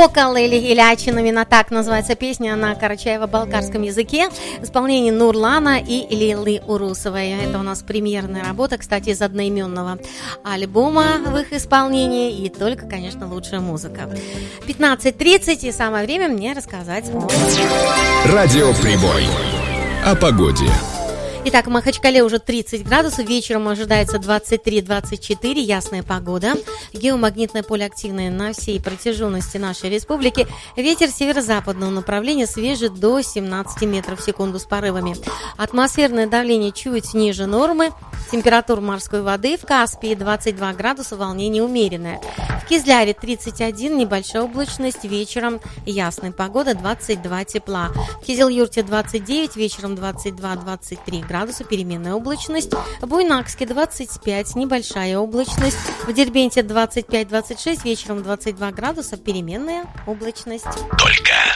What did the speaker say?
«Сокол» или «Ачина», именно так называется песня на карачаево-балкарском языке в исполнении Нурлана и Лейлы Урусовой. Это у нас премьерная работа, кстати, из одноименного альбома в их исполнении, и только, конечно, лучшая музыка. 15:30, и самое время мне рассказать. Радио Прибой. О погоде. Итак, в Махачкале уже 30 градусов, вечером ожидается 23-24, ясная погода. Геомагнитное поле активное на всей протяженности нашей республики. Ветер северо-западного направления свежий до 17 метров в секунду с порывами. Атмосферное давление чуть ниже нормы. Температура морской воды в Каспии 22 градуса, волнение умеренное. В Кизляре 31, небольшая облачность, вечером ясная погода, 22 тепла. В Кизил-Юрте 29, вечером 22-23 градуса, переменная облачность. В Буйнакске 25, небольшая облачность. В Дербенте 25-26, вечером 22 градуса, переменная облачность. Только